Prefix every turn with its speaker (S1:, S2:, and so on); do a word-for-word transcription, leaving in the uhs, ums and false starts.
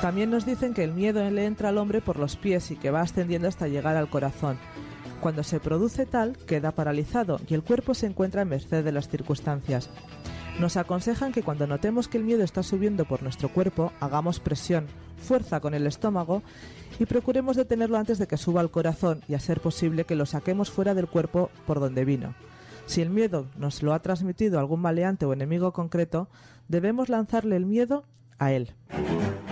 S1: También nos dicen que el miedo le entra al hombre por los pies y que va ascendiendo hasta llegar al corazón. Cuando se produce tal, queda paralizado y el cuerpo se encuentra a merced de las circunstancias. Nos aconsejan que cuando notemos que el miedo está subiendo por nuestro cuerpo, hagamos presión, fuerza con el estómago y procuremos detenerlo antes de que suba al corazón y, a ser posible, que lo saquemos fuera del cuerpo por donde vino. Si el miedo nos lo ha transmitido algún maleante o enemigo concreto, debemos lanzarle el miedo a él.